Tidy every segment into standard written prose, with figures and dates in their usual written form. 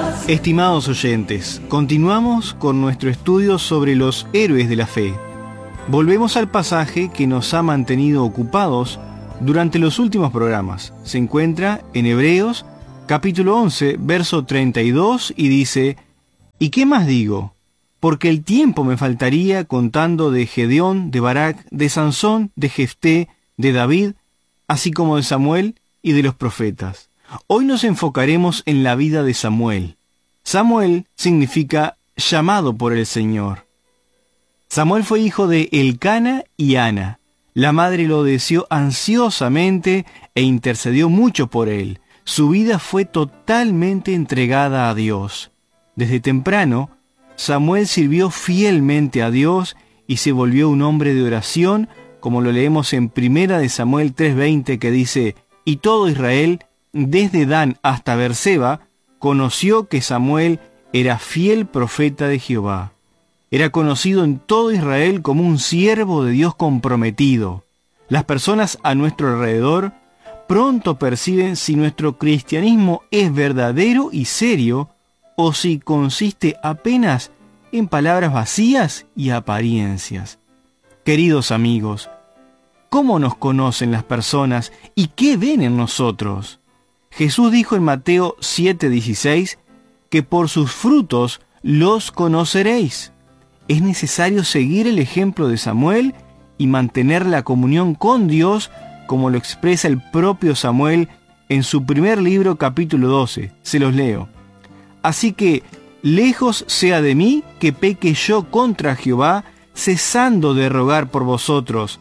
Estimados oyentes, continuamos con nuestro estudio sobre los héroes de la fe. Volvemos al pasaje que nos ha mantenido ocupados durante los últimos programas. Se encuentra en Hebreos, capítulo 11, verso 32, y dice: ¿Y qué más digo? Porque el tiempo me faltaría contando de Gedeón, de Barak, de Sansón, de Jefté, de David, así como de Samuel y de los profetas. Hoy nos enfocaremos en la vida de Samuel. Samuel significa llamado por el Señor. Samuel fue hijo de Elcana y Ana. La madre lo deseó ansiosamente e intercedió mucho por él. Su vida fue totalmente entregada a Dios. Desde temprano, Samuel sirvió fielmente a Dios y se volvió un hombre de oración, como lo leemos en 1 Samuel 3:20, que dice: «Y todo Israel, desde Dan hasta Beerseba, conoció que Samuel era fiel profeta de Jehová». Era conocido en todo Israel como un siervo de Dios comprometido. Las personas a nuestro alrededor pronto perciben si nuestro cristianismo es verdadero y serio o si consiste apenas en palabras vacías y apariencias. Queridos amigos, ¿cómo nos conocen las personas y qué ven en nosotros? Jesús dijo en Mateo 7:16 que por sus frutos los conoceréis. Es necesario seguir el ejemplo de Samuel y mantener la comunión con Dios, como lo expresa el propio Samuel en su primer libro, capítulo 12. Se los leo. «Así que, lejos sea de mí que peque yo contra Jehová, cesando de rogar por vosotros.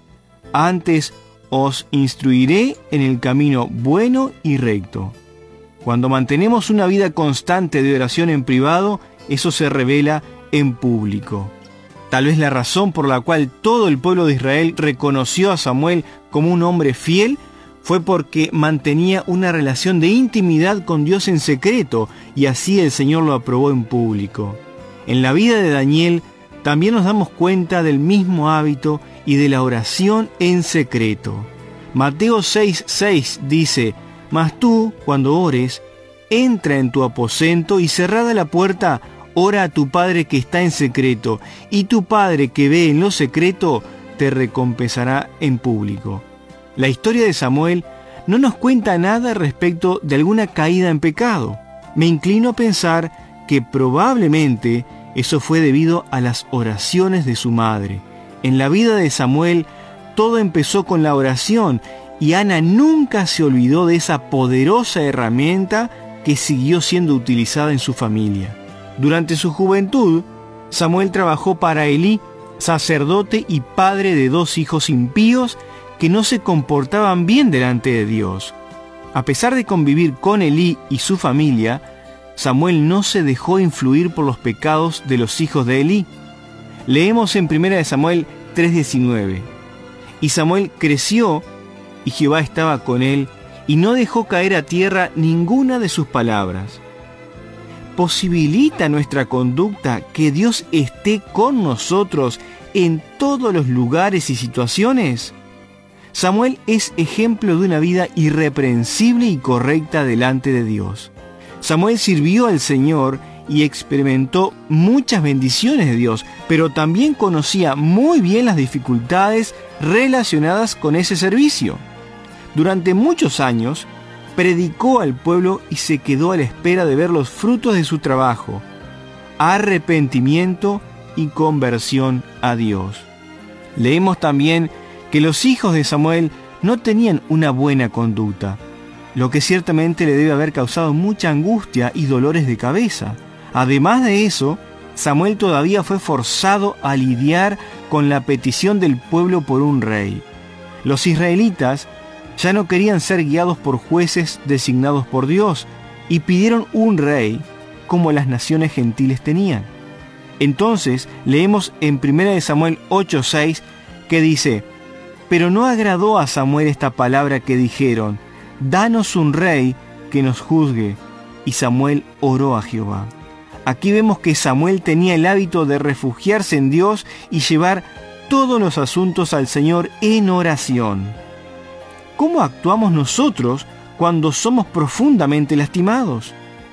Antes os instruiré en el camino bueno y recto». Cuando mantenemos una vida constante de oración en privado, eso se revela en público. Tal vez la razón por la cual todo el pueblo de Israel reconoció a Samuel como un hombre fiel fue porque mantenía una relación de intimidad con Dios en secreto, y así el Señor lo aprobó en público. En la vida de Daniel también nos damos cuenta del mismo hábito y de la oración en secreto. Mateo 6:6 dice: «Mas tú, cuando ores, entra en tu aposento y cerrada la puerta, ora a tu Padre que está en secreto, y tu Padre que ve en lo secreto te recompensará en público». La historia de Samuel no nos cuenta nada respecto de alguna caída en pecado. Me inclino a pensar que probablemente eso fue debido a las oraciones de su madre. En la vida de Samuel todo empezó con la oración, y Ana nunca se olvidó de esa poderosa herramienta que siguió siendo utilizada en su familia. Durante su juventud, Samuel trabajó para Elí, sacerdote y padre de 2 hijos impíos que no se comportaban bien delante de Dios. A pesar de convivir con Elí y su familia, Samuel no se dejó influir por los pecados de los hijos de Elí. Leemos en 1 Samuel 3:19: «Y Samuel creció, y Jehová estaba con él, y no dejó caer a tierra ninguna de sus palabras». ¿Posibilita nuestra conducta que Dios esté con nosotros en todos los lugares y situaciones? Samuel es ejemplo de una vida irreprensible y correcta delante de Dios. Samuel sirvió al Señor y experimentó muchas bendiciones de Dios, pero también conocía muy bien las dificultades relacionadas con ese servicio. Durante muchos años, predicó al pueblo y se quedó a la espera de ver los frutos de su trabajo: arrepentimiento y conversión a Dios. Leemos también que los hijos de Samuel no tenían una buena conducta, lo que ciertamente le debe haber causado mucha angustia y dolores de cabeza. Además de eso, Samuel todavía fue forzado a lidiar con la petición del pueblo por un rey. Los israelitas ya no querían ser guiados por jueces designados por Dios y pidieron un rey como las naciones gentiles tenían. Entonces leemos en 1 Samuel 8:6 que dice: «Pero no agradó a Samuel esta palabra que dijeron: danos un rey que nos juzgue. Y Samuel oró a Jehová». Aquí vemos que Samuel tenía el hábito de refugiarse en Dios y llevar todos los asuntos al Señor en oración. ¿Cómo actuamos nosotros cuando somos profundamente lastimados?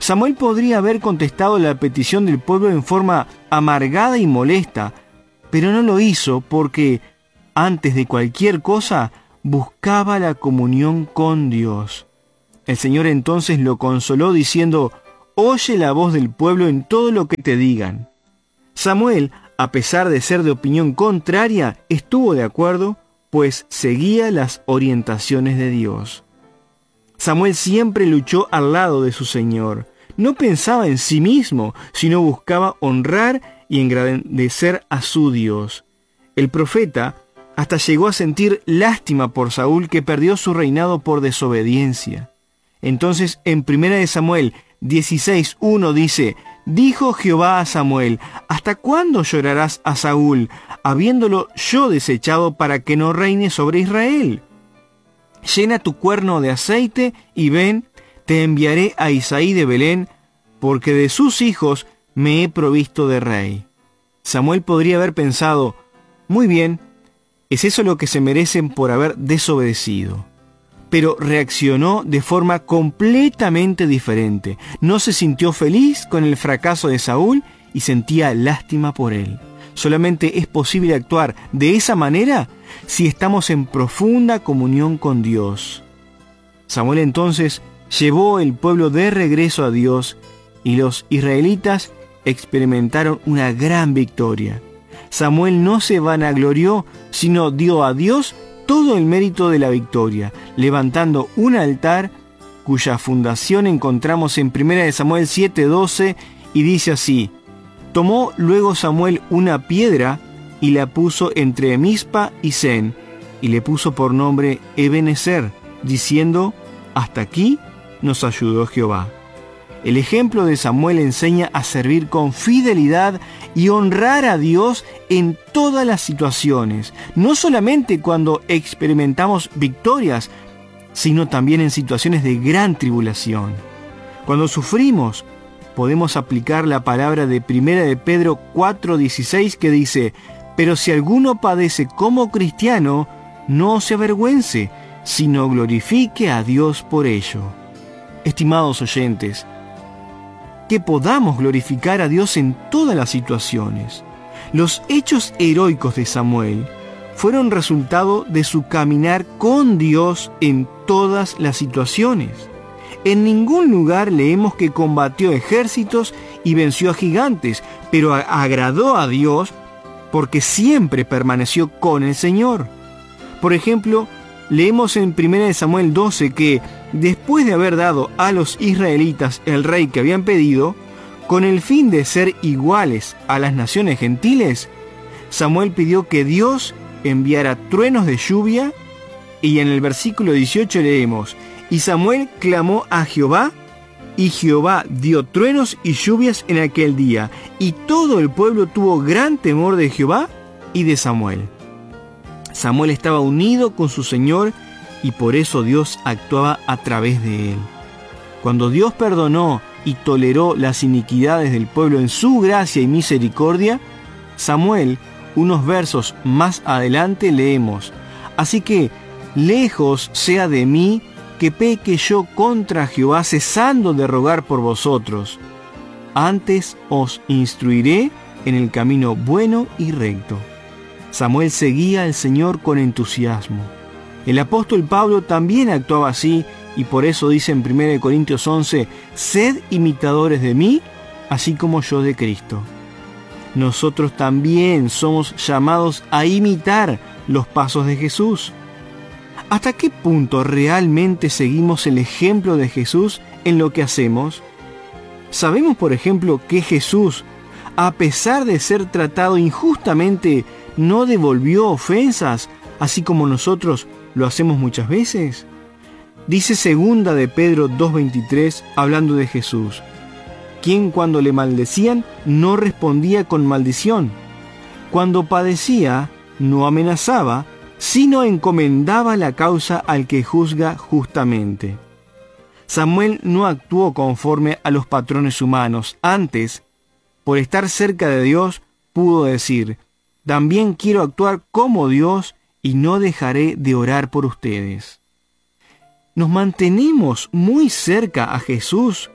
Samuel podría haber contestado la petición del pueblo en forma amargada y molesta, pero no lo hizo porque, antes de cualquier cosa, buscaba la comunión con Dios. El Señor entonces lo consoló diciendo: «Oye la voz del pueblo en todo lo que te digan». Samuel, a pesar de ser de opinión contraria, estuvo de acuerdo, pues seguía las orientaciones de Dios. Samuel siempre luchó al lado de su Señor. No pensaba en sí mismo, sino buscaba honrar y engrandecer a su Dios. El profeta hasta llegó a sentir lástima por Saúl, que perdió su reinado por desobediencia. Entonces, en 1 Samuel 16:1 dice: «Dijo Jehová a Samuel: ¿Hasta cuándo llorarás a Saúl, habiéndolo yo desechado para que no reine sobre Israel? Llena tu cuerno de aceite y ven, te enviaré a Isaí de Belén, porque de sus hijos me he provisto de rey». Samuel podría haber pensado: «Muy bien, ¿es eso lo que se merecen por haber desobedecido?». Pero reaccionó de forma completamente diferente. No se sintió feliz con el fracaso de Saúl y sentía lástima por él. Solamente es posible actuar de esa manera si estamos en profunda comunión con Dios. Samuel entonces llevó el pueblo de regreso a Dios y los israelitas experimentaron una gran victoria. Samuel no se vanaglorió, sino dio a Dios todo el mérito de la victoria, levantando un altar cuya fundación encontramos en 1 Samuel 7:12 y dice así: «Tomó luego Samuel una piedra y la puso entre Mizpa y Sen, y le puso por nombre Ebenezer, diciendo: hasta aquí nos ayudó Jehová». El ejemplo de Samuel enseña a servir con fidelidad y honrar a Dios en todas las situaciones, no solamente cuando experimentamos victorias, sino también en situaciones de gran tribulación. Cuando sufrimos, podemos aplicar la palabra de 1 de Pedro 4:16 que dice: «Pero si alguno padece como cristiano, no se avergüence, sino glorifique a Dios por ello». Estimados oyentes, que podamos glorificar a Dios en todas las situaciones. Los hechos heroicos de Samuel fueron resultado de su caminar con Dios en todas las situaciones. En ningún lugar leemos que combatió ejércitos y venció a gigantes, pero agradó a Dios porque siempre permaneció con el Señor. Por ejemplo, leemos en 1 Samuel 12 que, después de haber dado a los israelitas el rey que habían pedido, con el fin de ser iguales a las naciones gentiles, Samuel pidió que Dios enviara truenos de lluvia, y en el versículo 18 leemos: «Y Samuel clamó a Jehová, y Jehová dio truenos y lluvias en aquel día, y todo el pueblo tuvo gran temor de Jehová y de Samuel». Samuel estaba unido con su Señor y por eso Dios actuaba a través de él. Cuando Dios perdonó y toleró las iniquidades del pueblo en su gracia y misericordia, Samuel, unos versos más adelante leemos: «Así que, lejos sea de mí que peque yo contra Jehová, cesando de rogar por vosotros. Antes os instruiré en el camino bueno y recto». Samuel seguía al Señor con entusiasmo. El apóstol Pablo también actuaba así, y por eso dice en 1 Corintios 11: «Sed imitadores de mí, así como yo de Cristo». Nosotros también somos llamados a imitar los pasos de Jesús. ¿Hasta qué punto realmente seguimos el ejemplo de Jesús en lo que hacemos? Sabemos, por ejemplo, que Jesús, a pesar de ser tratado injustamente, no devolvió ofensas, así como nosotros lo hacemos muchas veces. Dice 2 de Pedro 2:23, hablando de Jesús: «Quien cuando le maldecían no respondía con maldición. Cuando padecía no amenazaba, sino encomendaba la causa al que juzga justamente». Samuel no actuó conforme a los patrones humanos. Antes, por estar cerca de Dios, pudo decir: «También quiero actuar como Dios y no dejaré de orar por ustedes». Nos mantenemos muy cerca a Jesús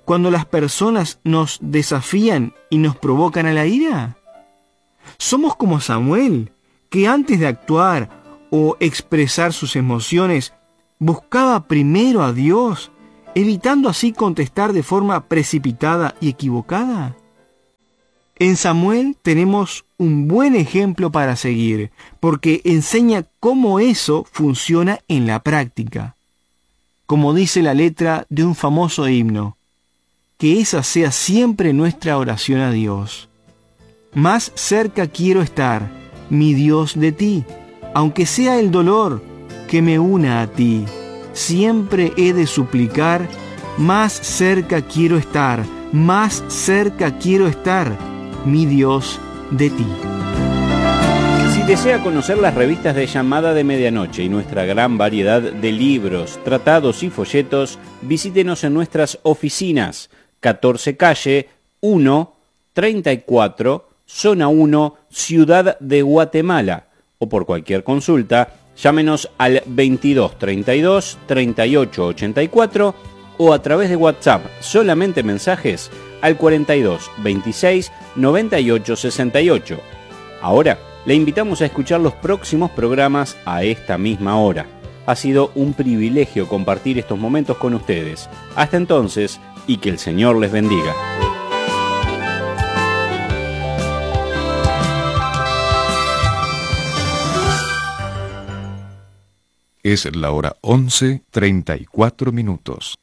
cuando las personas nos desafían y nos provocan a la ira? Somos como Samuel, que antes de actuar o expresar sus emociones, buscaba primero a Dios, evitando así contestar de forma precipitada y equivocada. En Samuel tenemos un buen ejemplo para seguir, porque enseña cómo eso funciona en la práctica. Como dice la letra de un famoso himno, que esa sea siempre nuestra oración a Dios. Más cerca quiero estar, mi Dios, de ti, aunque sea el dolor que me una a ti. Siempre he de suplicar, más cerca quiero estar, más cerca quiero estar, mi Dios, de ti. Si desea conocer las revistas de Llamada de Medianoche y nuestra gran variedad de libros, tratados y folletos, visítenos en nuestras oficinas, 14 calle 1, 34, zona 1, Ciudad de Guatemala, o por cualquier consulta, llámenos al 22 32 38 84 o a través de WhatsApp, solamente mensajes, al 42 26 98 68. Ahora le invitamos a escuchar los próximos programas a esta misma hora. Ha sido un privilegio compartir estos momentos con ustedes. Hasta entonces, y que el Señor les bendiga. Es la hora 11:34.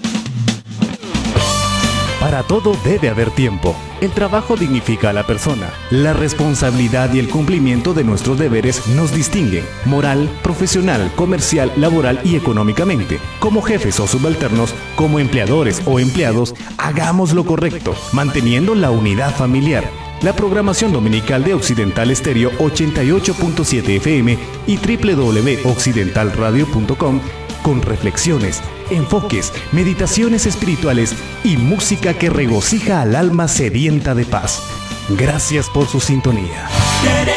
Para todo debe haber tiempo. El trabajo dignifica a la persona. La responsabilidad y el cumplimiento de nuestros deberes nos distinguen, moral, profesional, comercial, laboral y económicamente. Como jefes o subalternos, como empleadores o empleados, hagamos lo correcto, manteniendo la unidad familiar. La programación dominical de Occidental Estéreo 88.7 FM y www.occidentalradio.com con reflexiones, enfoques, meditaciones espirituales y música que regocija al alma sedienta de paz. Gracias por su sintonía.